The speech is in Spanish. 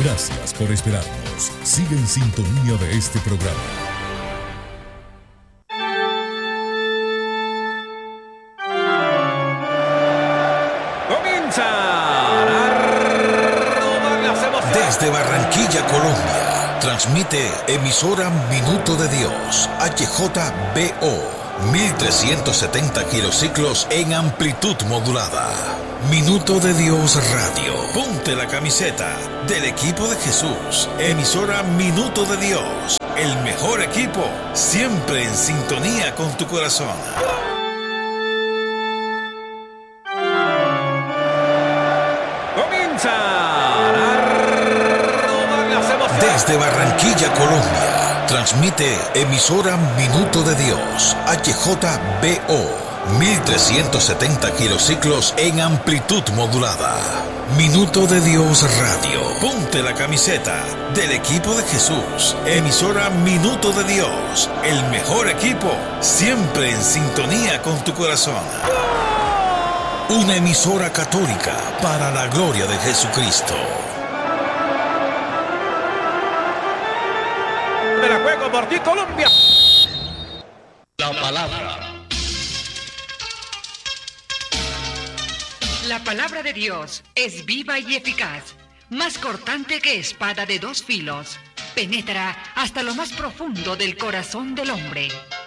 Gracias por esperarnos. Sigue en sintonía de este programa. Desde Barranquilla, Colombia, transmite emisora Minuto de Dios, HJBO, 1370 kilociclos en amplitud modulada. Minuto de Dios Radio. Ponte la camiseta del equipo de Jesús. Emisora Minuto de Dios, el mejor equipo, siempre en sintonía con tu corazón. Desde Barranquilla, Colombia, transmite emisora Minuto de Dios, HJBO, 1370 kilociclos en amplitud modulada. Minuto de Dios Radio. Ponte la camiseta del equipo de Jesús. Emisora Minuto de Dios, el mejor equipo, siempre en sintonía con tu corazón. Una emisora católica para la gloria de Jesucristo. De la juego por ti, Colombia. La palabra. La palabra de Dios es viva y eficaz, más cortante que espada de dos filos. Penetra hasta lo más profundo del corazón del hombre